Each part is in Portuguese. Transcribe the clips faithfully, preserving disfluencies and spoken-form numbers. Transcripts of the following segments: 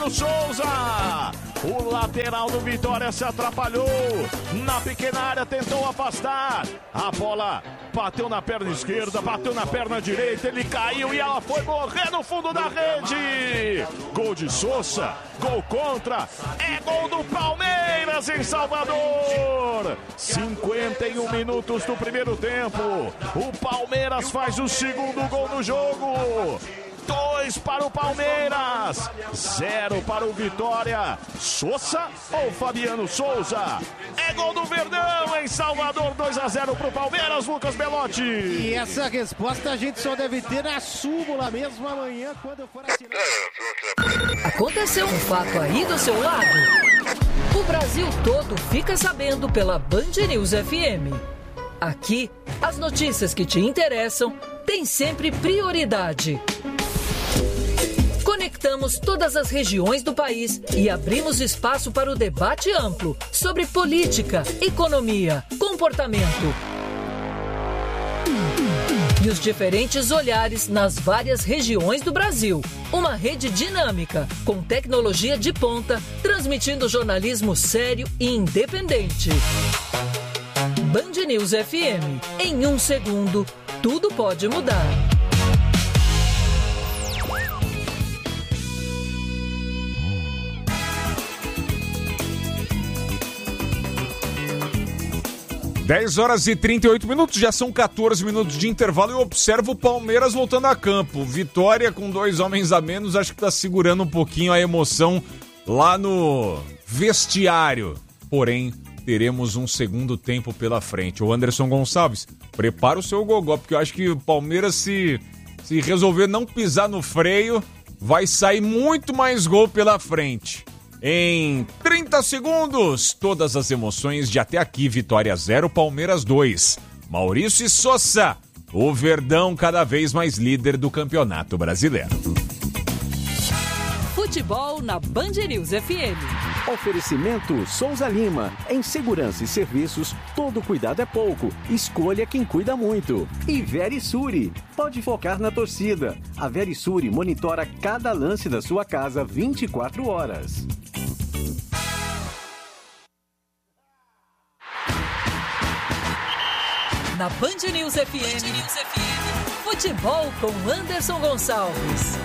Fabiano Souza. O lateral do Vitória se atrapalhou. Na pequena área tentou afastar. A bola bateu na perna esquerda, bateu na perna direita. Ele caiu e ela foi morrer no fundo da rede. Gol de Souza. Gol contra. É gol do Palmeiras em Salvador. cinquenta e um minutos do primeiro tempo. O Palmeiras faz o segundo gol no jogo. Dois para o Palmeiras, zero para o Vitória. Souza ou Fabiano Souza? É gol do Verdão em Salvador, dois a zero para o Palmeiras, Lucas Belotti. E essa resposta a gente só deve ter na súmula mesmo amanhã, quando for assinar. Aconteceu um fato aí do seu lado? O Brasil todo fica sabendo pela Band News F M. Aqui, as notícias que te interessam têm sempre prioridade. Conectamos todas as regiões do país e abrimos espaço para o debate amplo sobre política, economia, comportamento e os diferentes olhares nas várias regiões do Brasil. Uma rede dinâmica, com tecnologia de ponta, transmitindo jornalismo sério e independente. Band News F M. Em um segundo, tudo pode mudar. dez horas e trinta e oito minutos, já são quatorze minutos de intervalo e eu observo o Palmeiras voltando a campo. Vitória com dois homens a menos, acho que tá segurando um pouquinho a emoção lá no vestiário. Porém, teremos um segundo tempo pela frente. O Anderson Gonçalves, prepara o seu gogó, porque eu acho que o Palmeiras, se, se resolver não pisar no freio, vai sair muito mais gol pela frente. Em trinta segundos, todas as emoções de até aqui. Vitória zero, Palmeiras dois. Maurício e Souza, o Verdão cada vez mais líder do Campeonato Brasileiro. Futebol na Band News F M. Oferecimento Souza Lima. Em segurança e serviços, todo cuidado é pouco. Escolha quem cuida muito. E Verisure. Pode focar na torcida. A Verisure monitora cada lance da sua casa vinte e quatro horas. Na Band News F M, Band News F M. Futebol com Anderson Gonçalves.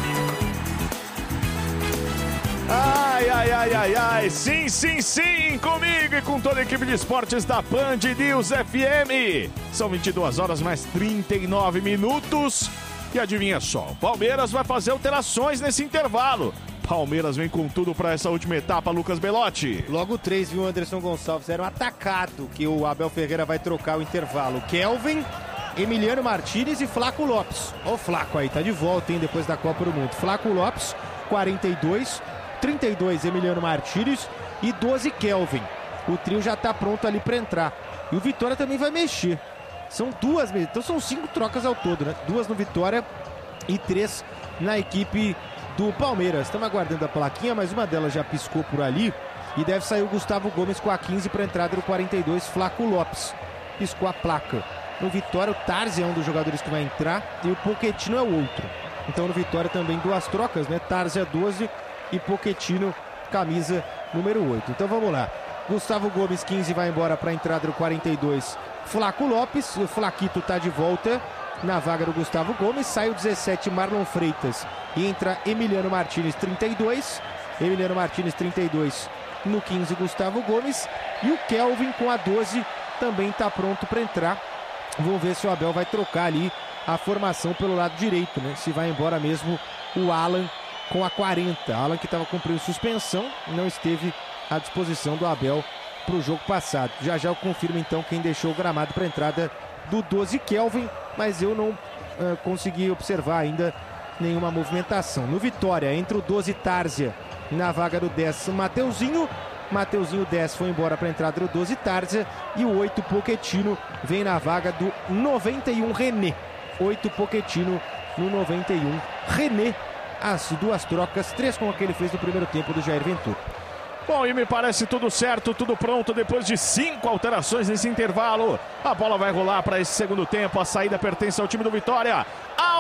Ai, ai, ai, ai, ai, sim, sim, sim, comigo e com toda a equipe de esportes da Band News F M. São vinte e duas horas mais trinta e nove minutos. E adivinha só, o Palmeiras vai fazer alterações nesse intervalo. Palmeiras vem com tudo para essa última etapa, Lucas Belotti. Logo três, viu, Anderson Gonçalves? Era um atacado que o Abel Ferreira vai trocar o intervalo. Kelvin, Emiliano Martínez e Flaco Lopes. Ó o Flaco aí, tá de volta, hein, depois da Copa do Mundo. Flaco Lopes, quarenta e dois, trinta e dois Emiliano Martínez e doze Kelvin. O trio já tá pronto ali para entrar. E o Vitória também vai mexer. São duas, então são cinco trocas ao todo, né? Duas no Vitória e três na equipe do Palmeiras. Estamos aguardando a plaquinha, mas uma delas já piscou por ali e deve sair o Gustavo Gomes com a quinze para a entrada do quarenta e dois, Flaco Lopes. Piscou a placa. No Vitória, o Tarzi é um dos jogadores que vai entrar e o Pochettino é o outro. Então no Vitória também duas trocas, né? Tarzi é doze e Pochettino, camisa número oito. Então vamos lá. Gustavo Gomes, quinze, vai embora para a entrada do quarenta e dois, Flaco Lopes. O Flaquito está de volta na vaga do Gustavo Gomes. Sai o dezessete, Marlon Freitas, e entra Emiliano Martínez, trinta e dois. Emiliano Martínez, trinta e dois, no quinze, Gustavo Gomes. E o Kelvin com a doze também está pronto para entrar. Vamos ver se o Abel vai trocar ali a formação pelo lado direito, né? Se vai embora mesmo o Alan com a quarenta. Alan, que estava cumprindo suspensão, não esteve à disposição do Abel para o jogo passado. Já já eu confirmo então quem deixou o gramado para a entrada do doze, Kelvin, mas eu não uh, consegui observar ainda nenhuma movimentação. No Vitória, entre o doze, Tárzia, na vaga do dez, Mateuzinho. Mateuzinho, dez, foi embora para a entrada do doze, Tárzia. E o oito, Pochettino, vem na vaga do noventa e um, René. oito, Pochettino, no noventa e um, René. As duas trocas, três com a que ele fez no primeiro tempo do Jair Ventura. Bom, e me parece tudo certo, tudo pronto depois de cinco alterações nesse intervalo. A bola vai rolar para esse segundo tempo. A saída pertence ao time do Vitória.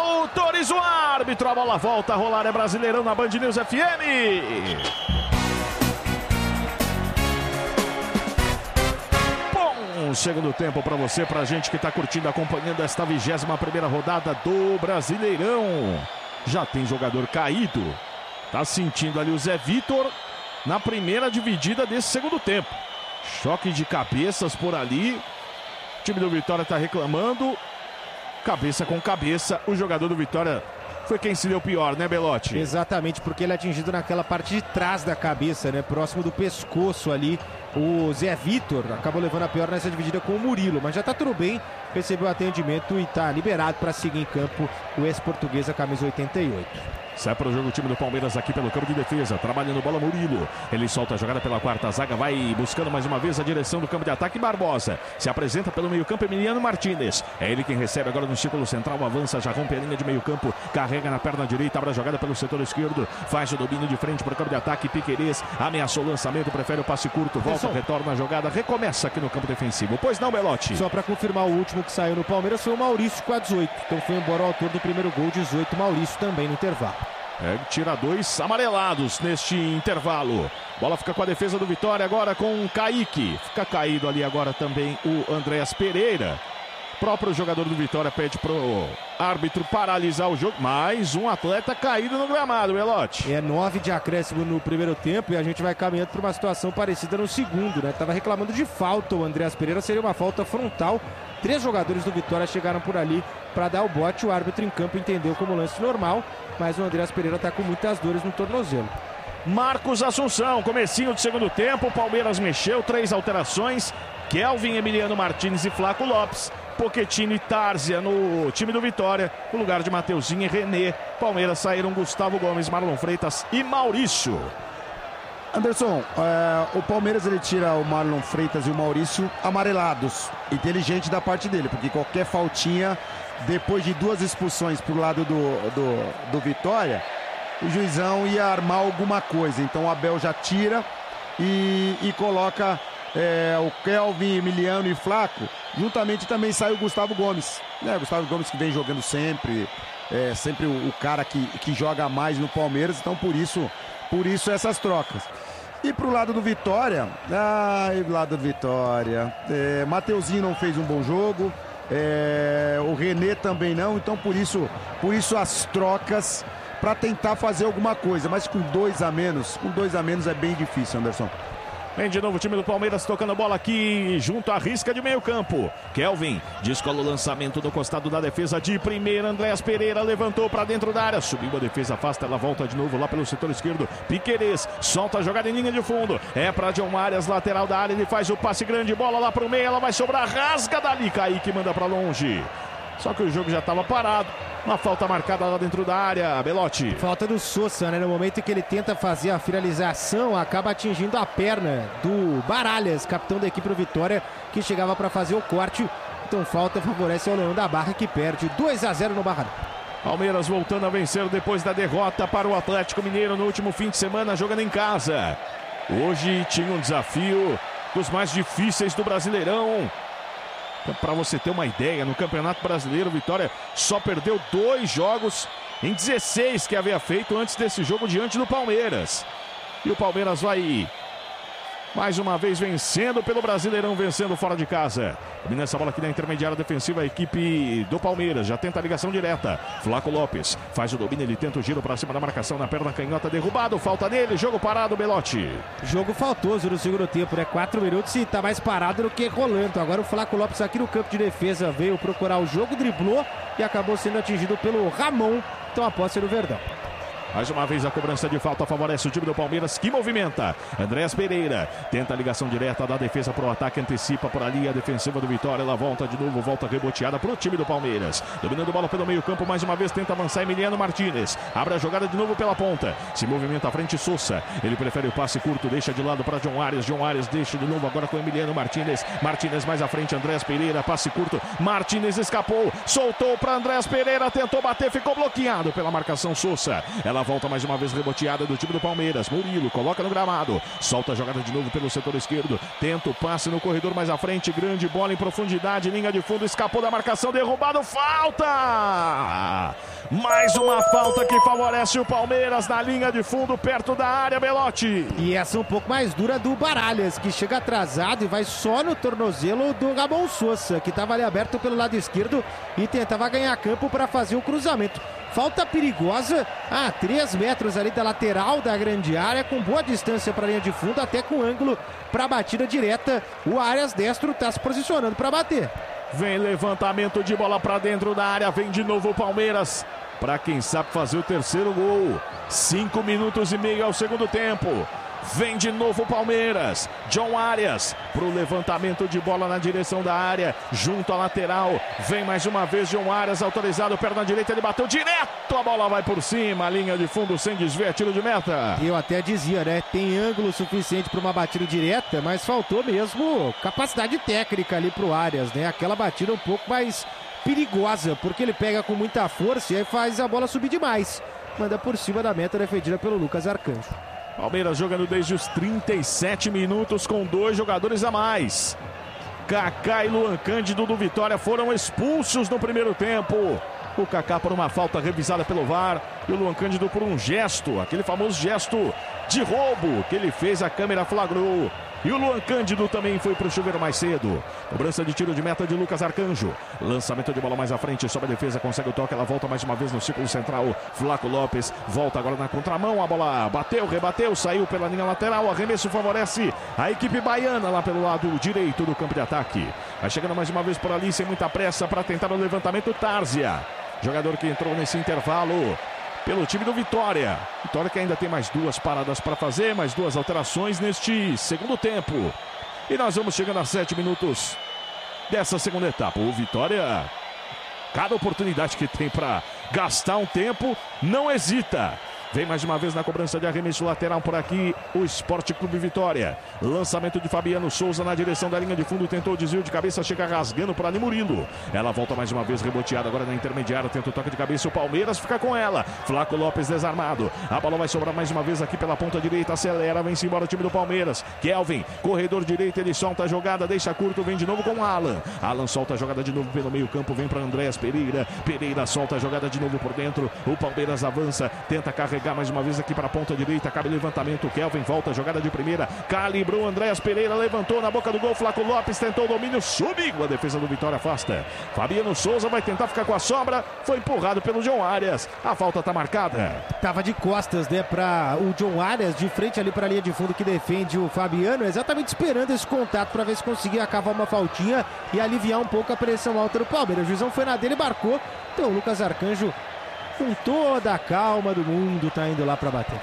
Autorizou o árbitro, a bola volta a rolar, é Brasileirão na Band News F M. Bom segundo tempo para você, pra gente que tá curtindo, acompanhando esta vigésima primeira rodada do Brasileirão. Já tem jogador caído, tá sentindo ali o Zé Vitor na primeira dividida desse segundo tempo. Choque de cabeças por ali, o time do Vitória tá reclamando. Cabeça com cabeça, o jogador do Vitória foi quem se deu pior, né, Belotti? Exatamente, porque ele é atingido naquela parte de trás da cabeça, né, próximo do pescoço ali. O Zé Vitor acabou levando a pior nessa dividida com o Murilo, mas já tá tudo bem, recebeu atendimento e tá liberado para seguir em campo o ex-português, a camisa oitenta e oito. Sai para o jogo o time do Palmeiras aqui pelo campo de defesa, trabalhando bola Murilo. Ele solta a jogada pela quarta zaga, vai buscando mais uma vez a direção do campo de ataque. Barbosa se apresenta pelo meio campo, Emiliano Martínez. É ele quem recebe agora no círculo central, avança, já rompe a linha de meio campo, carrega na perna direita, abre a jogada pelo setor esquerdo, faz o domínio de frente para o campo de ataque. Piquerez ameaçou o lançamento, prefere o passe curto, volta, Pessoal. retorna a jogada, recomeça aqui no campo defensivo. Pois não, Belotti? Só para confirmar, o último que saiu no Palmeiras foi o Maurício com a dezoito. Então foi embora o autor do primeiro gol, dezoito, Maurício também no intervalo. É, tira dois amarelados neste intervalo. Bola fica com a defesa do Vitória agora com o Kaique. Fica caído ali agora também o Andréas Pereira. O próprio jogador do Vitória pede pro árbitro paralisar o jogo. Mais um atleta caído no gramado, Belotti. É nove de acréscimo no primeiro tempo e a gente vai caminhando para uma situação parecida no segundo, né? Tava reclamando de falta o Andréas Pereira, seria uma falta frontal. Três jogadores do Vitória chegaram por ali para dar o bote. O árbitro em campo entendeu como lance normal, mas o Andréas Pereira está com muitas dores no tornozelo. Marcos Assunção, comecinho do segundo tempo, o Palmeiras mexeu, três alterações. Kelvin, Emiliano Martínez e Flaco Lopes. Pochettino e Tárzia no time do Vitória, no lugar de Mateuzinho e René. Palmeiras saíram Gustavo Gomes, Marlon Freitas e Maurício. Anderson, é, o Palmeiras ele tira o Marlon Freitas e o Maurício amarelados. Inteligente da parte dele, porque qualquer faltinha, depois de duas expulsões pro lado do, do, do Vitória, o juizão ia armar alguma coisa. Então o Abel já tira e, e coloca é, o Kelvin, Emiliano e Flaco. Juntamente também sai o Gustavo Gomes. Né? Gustavo Gomes que vem jogando sempre, é sempre o, o cara que, que joga mais no Palmeiras. Então por isso, por isso essas trocas. E pro lado do Vitória, ai, lado do Vitória, é, Mateuzinho não fez um bom jogo, é, o René também não, então por isso, por isso as trocas para tentar fazer alguma coisa, mas com dois a menos, com dois a menos é bem difícil, Anderson. Vem de novo o time do Palmeiras tocando a bola aqui junto à risca de meio campo. Kelvin descola o lançamento no costado da defesa de primeira. Andréas Pereira levantou para dentro da área. Subiu a defesa, afasta, ela volta de novo lá pelo setor esquerdo. Piquerez solta a jogada em linha de fundo. É para John Arias, lateral da área. Ele faz o passe grande, bola lá para o meio. Ela vai sobrar, rasga dali. Kaique manda para longe. Só que o jogo já estava parado. Uma falta marcada lá dentro da área, Belotti. Falta do Sousa, né? No momento em que ele tenta fazer a finalização, acaba atingindo a perna do Baralhas, capitão da equipe do Vitória, que chegava para fazer o corte. Então falta favorece o Leão da Barra, que perde dois a zero no Barradão. Palmeiras voltando a vencer depois da derrota para o Atlético Mineiro no último fim de semana, jogando em casa. Hoje tinha um desafio dos mais difíceis do Brasileirão. Para você ter uma ideia, no Campeonato Brasileiro, o Vitória só perdeu dois jogos em dezesseis que havia feito antes desse jogo diante do Palmeiras. E o Palmeiras vai mais uma vez vencendo pelo Brasileirão, vencendo fora de casa. Domina essa bola aqui na intermediária defensiva, a equipe do Palmeiras já tenta a ligação direta. Flaco Lopes faz o domínio, ele tenta o giro para cima da marcação na perna canhota, derrubado, falta nele, jogo parado, Belotti. Jogo faltoso no segundo tempo, né? Quatro minutos e tá mais parado do que rolando. Agora o Flaco Lopes aqui no campo de defesa veio procurar o jogo, driblou e acabou sendo atingido pelo Ramon. Então a posse é do Verdão. Mais uma vez a cobrança de falta favorece o time do Palmeiras, que movimenta. Andréas Pereira tenta a ligação direta da defesa para o ataque, antecipa por ali a defensiva do Vitória. Ela volta de novo, volta reboteada para o time do Palmeiras. Dominando a bola pelo meio campo, mais uma vez tenta avançar Emiliano Martínez. Abre a jogada de novo pela ponta. Se movimenta à frente Sousa. Ele prefere o passe curto, deixa de lado para John Arias. John Arias deixa de novo agora com Emiliano Martínez. Martínez mais à frente, Andréas Pereira, passe curto. Martínez escapou, soltou para Andréas Pereira, tentou bater, ficou bloqueado pela marcação Sousa. Ela Ela volta mais uma vez reboteada do time do Palmeiras. Murilo coloca no gramado. Solta a jogada de novo pelo setor esquerdo. Tenta o passe no corredor mais à frente. Grande bola em profundidade. Linha de fundo. Escapou da marcação. Derrubado. Falta! Mais uma falta que favorece o Palmeiras na linha de fundo, perto da área, Belotti. E essa um pouco mais dura do Baralhas, que chega atrasado e vai só no tornozelo do Gabon Sousa, que estava ali aberto pelo lado esquerdo e tentava ganhar campo para fazer o cruzamento. Falta perigosa a três metros ali da lateral da grande área, com boa distância para a linha de fundo, até com ângulo para a batida direta. O Arias destro está se posicionando para bater. Vem levantamento de bola para dentro da área, vem de novo o Palmeiras, para quem sabe fazer o terceiro gol. Cinco minutos e meio ao segundo tempo. Vem de novo o Palmeiras. John Arias pro levantamento de bola na direção da área, junto à lateral. Vem mais uma vez John Arias, autorizado, perna direita, ele bateu direto, a bola vai por cima, linha de fundo sem desvio, tiro de meta. Eu até dizia, né, tem ângulo suficiente para uma batida direta, mas faltou mesmo capacidade técnica ali pro Arias, né? Aquela batida um pouco mais perigosa, porque ele pega com muita força e aí faz a bola subir demais. Manda por cima da meta, defendida pelo Lucas Arcanjo. Palmeiras jogando desde os trinta e sete minutos com dois jogadores a mais. Kaká e Luan Cândido do Vitória foram expulsos no primeiro tempo. O Kaká por uma falta revisada pelo V A R e o Luan Cândido por um gesto, aquele famoso gesto de roubo que ele fez, a câmera flagrou. E o Luan Cândido também foi para o chuveiro mais cedo. Cobrança de tiro de meta de Lucas Arcanjo. Lançamento de bola mais à frente, sobe a defesa, consegue o toque, ela volta mais uma vez no círculo central. Flaco Lopes volta agora na contramão, a bola bateu, rebateu, saiu pela linha lateral. Arremesso favorece a equipe baiana lá pelo lado direito do campo de ataque. Vai chegando mais uma vez por ali, sem muita pressa, para tentar o levantamento, Tárzia. Jogador que entrou nesse intervalo pelo time do Vitória. Vitória que ainda tem mais duas paradas para fazer, mais duas alterações neste segundo tempo. E nós vamos chegando a sete minutos dessa segunda etapa. O Vitória, cada oportunidade que tem para gastar um tempo, não hesita. Vem mais uma vez na cobrança de arremesso lateral por aqui o Sport Clube Vitória. Lançamento de Fabiano Souza na direção da linha de fundo. Tentou o desvio de cabeça, chega rasgando por ali Murilo. Ela volta mais uma vez reboteada agora na intermediária. Tenta o toque de cabeça, o Palmeiras fica com ela. Flaco Lopes desarmado. A bola vai sobrar mais uma vez aqui pela ponta direita. Acelera, vem-se embora o time do Palmeiras. Kelvin, corredor direito, ele solta a jogada, deixa curto, vem de novo com Alan. Alan solta a jogada de novo pelo meio campo, vem para Andréas Pereira. Pereira solta a jogada de novo por dentro. O Palmeiras avança, tenta carregar mais uma vez aqui para a ponta direita, cabe levantamento, Kelvin volta a jogada de primeira, calibrou Andréas Pereira, levantou na boca do gol, Flaco Lopes tentou o domínio, subiu, a defesa do Vitória afasta. Fabiano Souza vai tentar ficar com a sobra, foi empurrado pelo John Arias, a falta está marcada. Tava de costas, né, para o John Arias, de frente ali para a linha de fundo que defende o Fabiano, exatamente esperando esse contato para ver se conseguia cavar uma faltinha e aliviar um pouco a pressão alta do Palmeiras. O juizão foi na dele e marcou, então o Lucas Arcanjo, com toda a calma do mundo, tá indo lá para bater.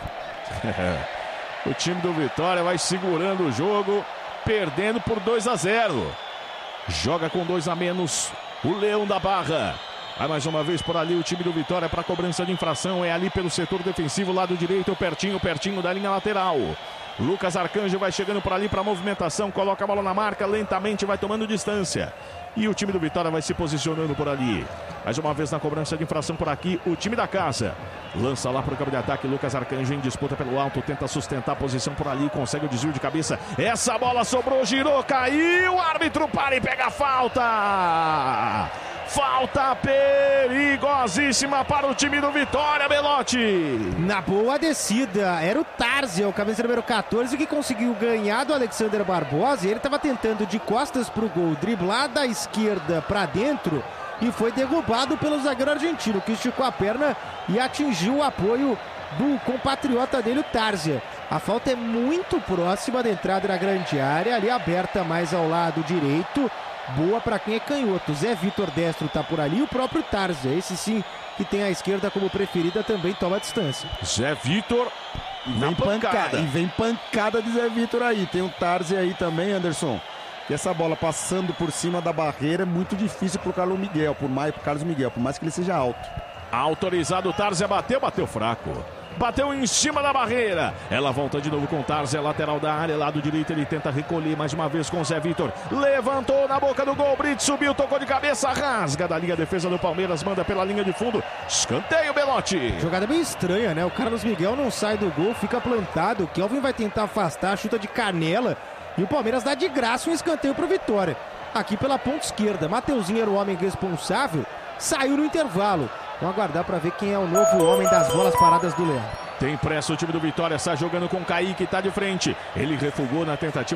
O time do Vitória vai segurando o jogo, perdendo por dois a zero. Joga com dois a menos o Leão da Barra. Vai mais uma vez por ali o time do Vitória para cobrança de infração. É ali pelo setor defensivo, lado direito, pertinho, pertinho da linha lateral. Lucas Arcanjo vai chegando por ali para a movimentação, coloca a bola na marca, lentamente vai tomando distância. E o time do Vitória vai se posicionando por ali. Mais uma vez na cobrança de infração por aqui, o time da casa. Lança lá para o campo de ataque, Lucas Arcanjo em disputa pelo alto, tenta sustentar a posição por ali, consegue o desvio de cabeça. Essa bola sobrou, girou, caiu, o árbitro para e pega a falta. Falta perigosíssima para o time do Vitória, Belotti. Na boa descida, era o Tárzia, o camisa número quatorze, que conseguiu ganhar do Alexander Barbosa. E ele estava tentando de costas para o gol, driblar da esquerda para dentro e foi derrubado pelo zagueiro argentino, que esticou a perna e atingiu o apoio do compatriota dele, o Tárzia. A falta é muito próxima da entrada da grande área, ali aberta mais ao lado direito. Boa para quem é canhoto. Zé Vitor destro tá por ali, o próprio Tárzia, esse sim que tem a esquerda como preferida, também toma a distância. Zé Vitor vem pancada. E vem pancada de Zé Vitor aí. Tem o Tárzia aí também, Anderson. E essa bola passando por cima da barreira é muito difícil pro Carlos Miguel, por mais pro Carlos Miguel, por mais que ele seja alto. Autorizado, Tárzia bateu, bateu fraco. Bateu em cima da barreira. Ela volta de novo com Tárzia, lateral da área, lado direito. Ele tenta recolher mais uma vez com o Zé Vitor. Levantou na boca do gol. Brito subiu, tocou de cabeça, rasga da linha. Defesa do Palmeiras, manda pela linha de fundo. Escanteio, Belotti. Jogada bem estranha, né? O Carlos Miguel não sai do gol, fica plantado. O Kelvin vai tentar afastar, chuta de canela. E o Palmeiras dá de graça um escanteio para Vitória. Aqui pela ponta esquerda. Mateuzinho era o homem responsável. Saiu no intervalo. Vamos aguardar para ver quem é o novo homem das bolas paradas do Leão. Tem pressa o time do Vitória, está jogando com o Kaique, está de frente. Ele refugou na tentativa.